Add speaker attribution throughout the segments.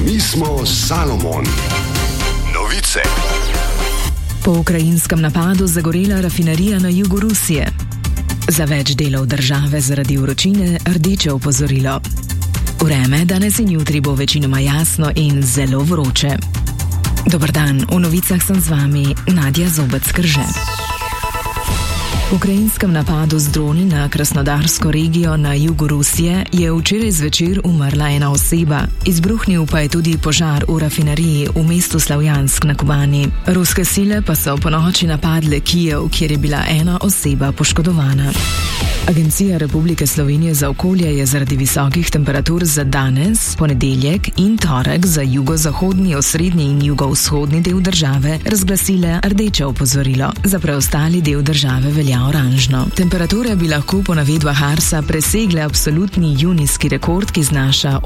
Speaker 1: Mi smo Salomon. Novice.
Speaker 2: Po ukrajinskem napadu zagorela rafinerija na jugu Rusije. Za več delov države zaradi vročine rdeče opozorilo. Vreme danes in jutri bo večinoma jasno in zelo vroče. Dober dan, v novicah sem z vami Nadja Zobec-Krže. V ukrajinskem napadu z droni na Krasnodarsko regijo na jugu Rusije je včeraj zvečer umrla ena oseba. Izbruhnil pa je tudi požar v rafineriji v mestu Slavjansk na Kubani. Ruske sile pa so ponoči napadle Kijev, kjer je bila ena oseba poškodovana. Agencija Republike Slovenije za okolje je zaradi visokih temperatur za danes, ponedeljek in torek za jugozahodni, osrednji in jugovzhodni del države razglasila rdeče opozorilo. Za preostali del države velja oranžno. Temperature bi lahko po navedbah Arsa presegle absolutni junijski rekord, ki znaša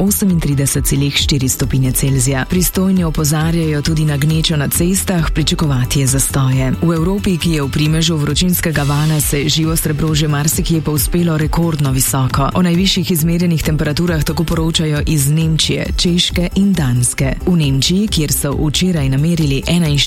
Speaker 2: 38,4 stopinje Celzija. Pristojni opozarjajo tudi na gnečo na cestah, pričakovati je zastoje. V Evropi, ki je v primežu vročinskega vala, se je živo srebro že marsikje uspelo rekordno visoko. O najvišjih izmerjenih temperaturah tako poročajo iz Nemčije, Češke in Danske. V Nemčiji, kjer so včeraj namerili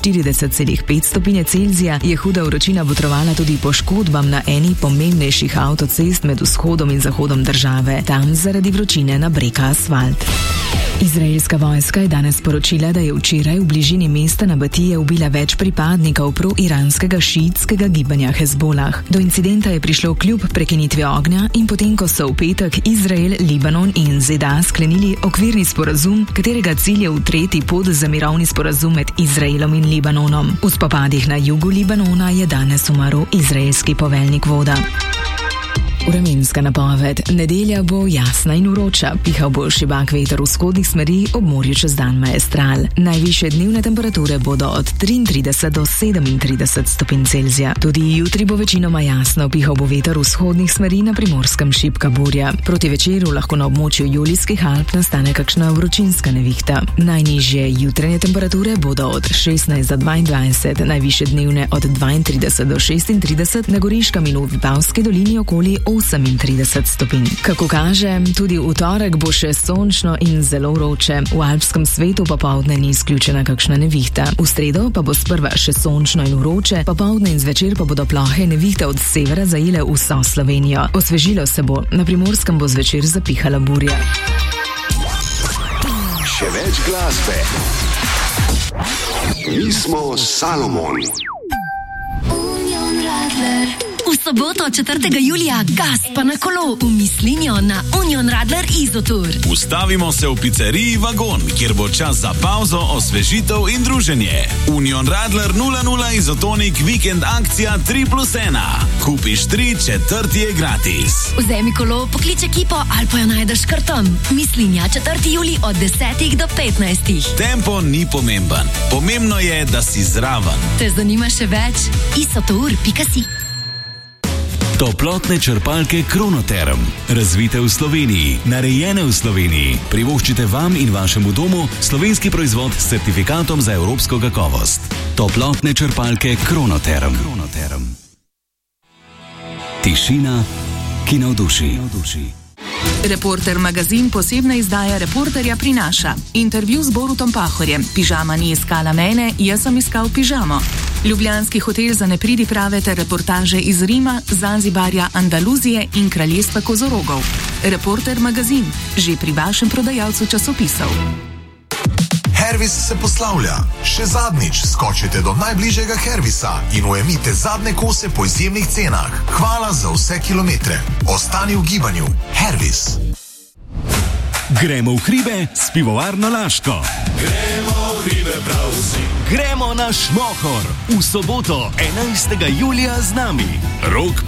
Speaker 2: 41,5 stopinje Celzija, je huda vročina botrovala tudi poškodbam na eni pomembnejših avtocest med vzhodom in zahodom države. Tam zaradi vročine nabreka asfalt. Izraelska vojska je danes sporočila, da je včeraj v bližini mesta Nabatije ubila več pripadnikov pro-iranskega šiitskega gibanja Hezbolah. Do incidenta je prišlo kljub prekinitvi ognja in potem, ko so v petek Izrael, Libanon in ZDA sklenili okvirni sporazum, katerega cilj je utreti pot za mirovni sporazum med Izraelom in Libanonom. V spopadih na jugu Libanona je danes umrl izraelski poveljnik voda. Vremenska napoved. Nedelja bo jasna in vroča. Pihal bo šibak veter vzhodnih smeri, ob morju čez dan maestral. Najvišje dnevne temperature bodo od 33 do 37 stopinj Celzija. Tudi jutri bo večinoma jasno. Pihal bo veter vzhodnih smeri, na Primorskem šibka burja. Proti večeru lahko na območju Julijskih Alp nastane kakšna vročinska nevihta. Najnižje jutranje temperature bodo od 16 do 22, najvišje dnevne od 32 do 36, na Goriškem in v Vipavski dolini okoli 38 stopinj. Kako kaže, tudi v torek bo še sončno in zelo vroče. V alpskem svetu popoldne ni izključena kakšna nevihta. V sredo pa bo sprva še sončno in vroče, popoldne in zvečer pa bodo plohe nevihte od severa zajele vso Slovenijo. Osvežilo se bo, na Primorskem bo zvečer zapihala burja.
Speaker 1: Še več glasbe. Mi smo Salomon.
Speaker 3: V soboto 4. julija gas pa na kolo v Mislinjo na Union Radler Izotour.
Speaker 4: Ustavimo se v pizzeriji Vagon, kjer bo čas za pauzo, osvežitev in druženje. Union Radler 00 Izotonik vikend akcija 3+1. Kupiš 3, četrti je gratis.
Speaker 3: Vzemi kolo, poklič ekipo ali pa jo najdeš kar tam. Mislinja 4. julij od 10 do 15.
Speaker 4: Tempo ni pomemben. Pomembno je, da si zraven.
Speaker 3: Te zanima še več? isotour.si.
Speaker 5: Toplotne črpalke Kronoterm. Razvite v Sloveniji, narejene v Sloveniji. Privoščite vam in vašemu domu slovenski proizvod s certifikatom za evropsko kakovost. Toplotne črpalke Kronoterm. Tišina, ki navduši.
Speaker 6: Reporter magazin posebna izdaja Reporterja prinaša. Intervju z Borutom Pahorjem. Pižama ni iskala mene, jaz sem iskal pižamo. Ljubljanski hotel za nepridiprave ter reportaže iz Rima, Zanzibarja, Andaluzije in kraljestva kozorogov. Reporter magazin, že pri vašem prodajalcu časopisov.
Speaker 7: Hervis se poslavlja. Še zadnjič skočite do najbližjega Hervisa in ujemite zadnje kose po izjemnih cenah. Hvala za vse kilometre. Ostani v gibanju. Hervis.
Speaker 5: Gremo v hribe s pivovarno Laško.
Speaker 8: Gremo v hribe prav vsi.
Speaker 5: Gremo na Šmohor. V soboto 11. julija z nami. Rok